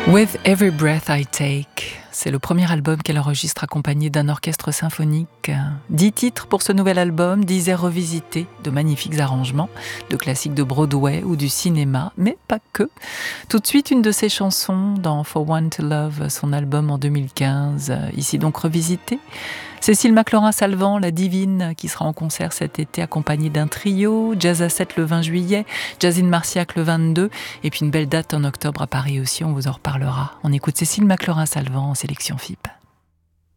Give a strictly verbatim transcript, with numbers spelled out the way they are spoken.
With Every Breath I Take, c'est le premier album qu'elle enregistre accompagné d'un orchestre symphonique. Dix titres pour ce nouvel album, dix airs revisités, de magnifiques arrangements, de classiques de Broadway ou du cinéma, mais pas que. Tout de suite, une de ses chansons dans For One to Love, son album en deux mille quinze, ici donc revisité. Cécile McLaurin-Salvant, la divine, qui sera en concert cet été accompagnée d'un trio, Jazz à sept le vingt juillet, Jazz in Marciac le vingt-deux, et puis une belle date en octobre à Paris aussi, on vous en reparlera. On écoute Cécile McLaurin-Salvant en sélection F I P.